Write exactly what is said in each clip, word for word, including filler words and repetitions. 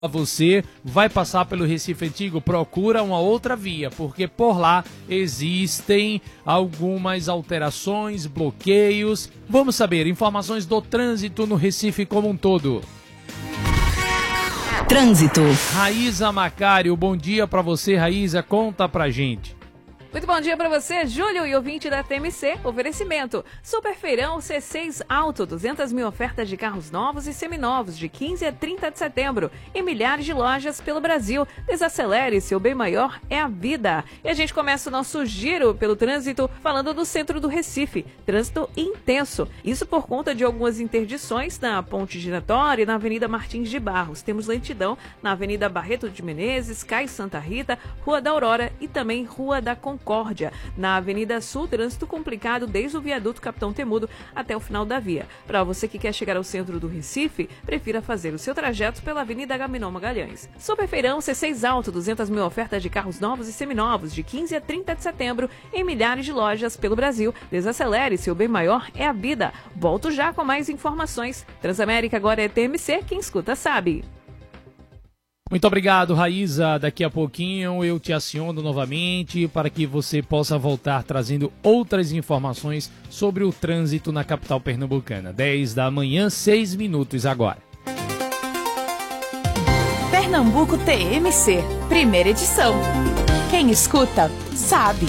Você vai passar pelo Recife Antigo, procura uma outra via, porque por lá existem algumas alterações, bloqueios. Vamos saber informações do trânsito no Recife como um todo. Trânsito. Raíza Macário, bom dia para você, Raíza, conta pra gente. Muito bom dia para você, Júlio e ouvinte da T M C. Oferecimento Super Feirão C seis Auto, duzentas mil ofertas de carros novos e seminovos de quinze a trinta de setembro em milhares de lojas pelo Brasil. Desacelere, seu bem maior é a vida. E a gente começa o nosso giro pelo trânsito falando do centro do Recife. Trânsito intenso. Isso por conta de algumas interdições na Ponte Giratória e na Avenida Martins de Barros. Temos lentidão na Avenida Barreto de Menezes, Cais Santa Rita, Rua da Aurora e também Rua da Concórdia. Concórdia. Na Avenida Sul, trânsito complicado desde o viaduto Capitão Temudo até o final da via. Para você que quer chegar ao centro do Recife, prefira fazer o seu trajeto pela Avenida Agamenon Magalhães. Super Feirão C seis Auto, duzentas mil ofertas de carros novos e seminovos de quinze a trinta de setembro em milhares de lojas pelo Brasil. Desacelere, seu bem maior é a vida. Volto já com mais informações. Transamérica agora é T M C, quem escuta sabe. Muito obrigado, Raíza. Daqui a pouquinho eu te aciono novamente para que você possa voltar trazendo outras informações sobre o trânsito na capital pernambucana. dez da manhã, seis minutos agora. Pernambuco T M C, primeira edição. Quem escuta, sabe.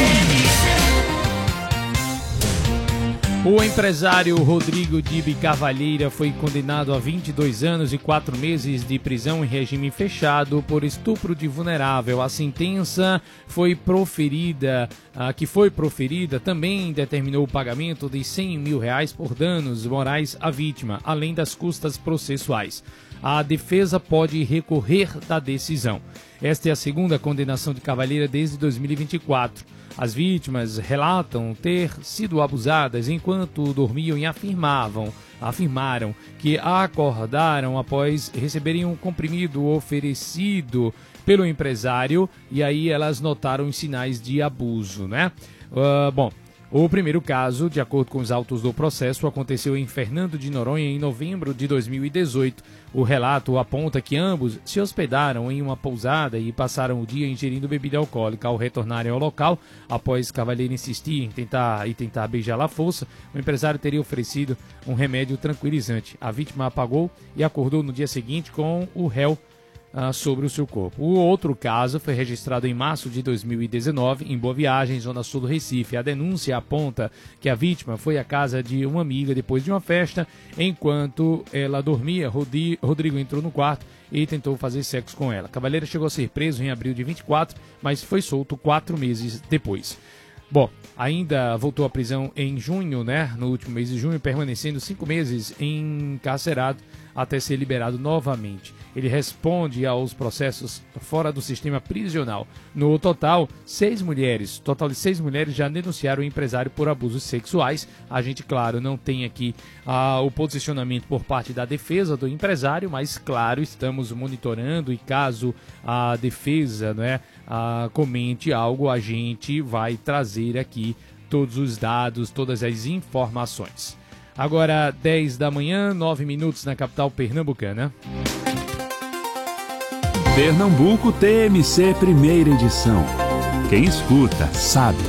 O empresário Rodrigo Dibe Cavalheira foi condenado a vinte e dois anos e quatro meses de prisão em regime fechado por estupro de vulnerável. A sentença foi proferida, a que foi proferida também determinou o pagamento de cem mil reais por danos morais à vítima, além das custas processuais. A defesa pode recorrer da decisão. Esta é a segunda condenação de Cavalheira desde dois mil e vinte e quatro. As vítimas relatam ter sido abusadas enquanto dormiam e afirmavam, afirmaram que acordaram após receberem um comprimido oferecido pelo empresário e aí elas notaram os sinais de abuso, né? Uh, bom, o primeiro caso, de acordo com os autos do processo, aconteceu em Fernando de Noronha em novembro de dois mil e dezoito. O relato aponta que ambos se hospedaram em uma pousada e passaram o dia ingerindo bebida alcoólica. Ao retornarem ao local, após Cavalheira insistir em tentar, e tentar beijá-la à força, o empresário teria oferecido um remédio tranquilizante. A vítima apagou e acordou no dia seguinte com o réu Uh, sobre o seu corpo. O outro caso foi registrado em março de dois mil e dezenove, em Boa Viagem, zona sul do Recife. A denúncia aponta que a vítima foi à casa de uma amiga depois de uma festa. Enquanto ela dormia, Rodrigo entrou no quarto e tentou fazer sexo com ela. Cavalheira chegou a ser preso em abril de vinte e quatro, mas foi solto quatro meses depois. Bom, ainda voltou à prisão em junho, né? No último mês de junho, permanecendo cinco meses encarcerado até ser liberado novamente. Ele responde aos processos fora do sistema prisional. No total, seis mulheres, total de seis mulheres já denunciaram o empresário por abusos sexuais. A gente, claro, não tem aqui ah, o posicionamento por parte da defesa do empresário, mas, claro, estamos monitorando e caso a defesa, né, ah, comente algo, a gente vai trazer aqui todos os dados, todas as informações. Agora, dez da manhã, nove minutos na capital pernambucana. Pernambuco T M C, primeira edição. Quem escuta, sabe.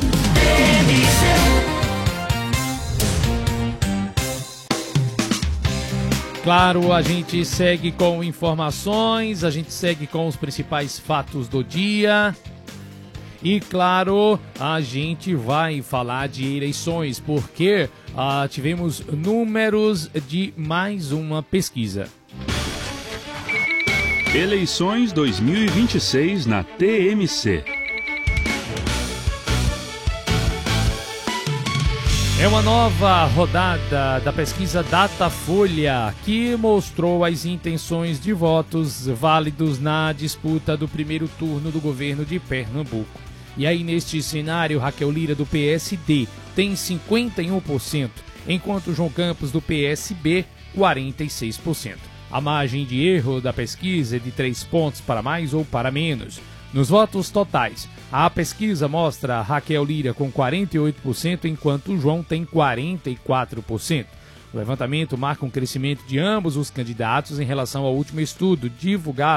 Claro, a gente segue com informações, a gente segue com os principais fatos do dia. E, claro, a gente vai falar de eleições, porque ah, tivemos números de mais uma pesquisa. Eleições dois mil e vinte e seis na T M C. É uma nova rodada da pesquisa Datafolha que mostrou as intenções de votos válidos na disputa do primeiro turno do governo de Pernambuco. E aí, neste cenário, Raquel Lira, do P S D, tem cinquenta e um por cento, enquanto João Campos, do P S B, quarenta e seis por cento. A margem de erro da pesquisa é de três pontos para mais ou para menos. Nos votos totais, a pesquisa mostra Raquel Lira com quarenta e oito por cento, enquanto João tem quarenta e quatro por cento. O levantamento marca um crescimento de ambos os candidatos em relação ao último estudo divulgado